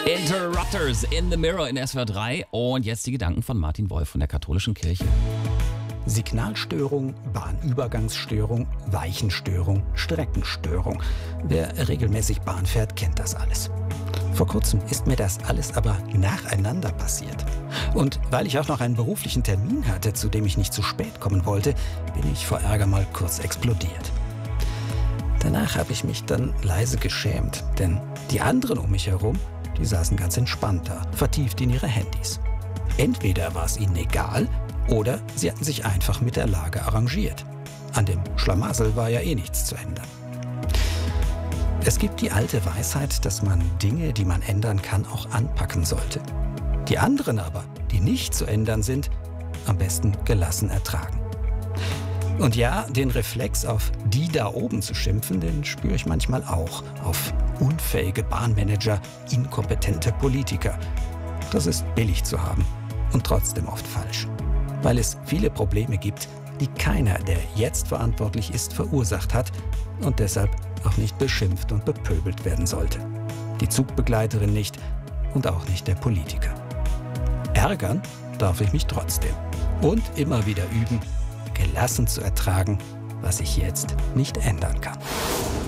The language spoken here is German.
Interrupters in the Mirror in SWR 3 und jetzt die Gedanken von Martin Wolf von der Katholischen Kirche. Signalstörung, Bahnübergangsstörung, Weichenstörung, Streckenstörung. Wer regelmäßig Bahn fährt, kennt das alles. Vor kurzem ist mir das alles aber nacheinander passiert. Und weil ich auch noch einen beruflichen Termin hatte, zu dem ich nicht zu spät kommen wollte, bin ich vor Ärger mal kurz explodiert. Danach habe ich mich dann leise geschämt, denn die anderen um mich herum, die saßen ganz entspannt da, vertieft in ihre Handys. Entweder war es ihnen egal, oder sie hatten sich einfach mit der Lage arrangiert. An dem Schlamassel war ja eh nichts zu ändern. Es gibt die alte Weisheit, dass man Dinge, die man ändern kann, auch anpacken sollte. Die anderen aber, die nicht zu ändern sind, am besten gelassen ertragen. Und ja, den Reflex, auf die da oben zu schimpfen, den spüre ich manchmal auch. Auf unfähige Bahnmanager, inkompetente Politiker. Das ist billig zu haben und trotzdem oft falsch. Weil es viele Probleme gibt, die keiner, der jetzt verantwortlich ist, verursacht hat und deshalb auch nicht beschimpft und bepöbelt werden sollte. Die Zugbegleiterin nicht und auch nicht der Politiker. Ärgern darf ich mich trotzdem. Und immer wieder üben, gelassen zu ertragen, was ich jetzt nicht ändern kann.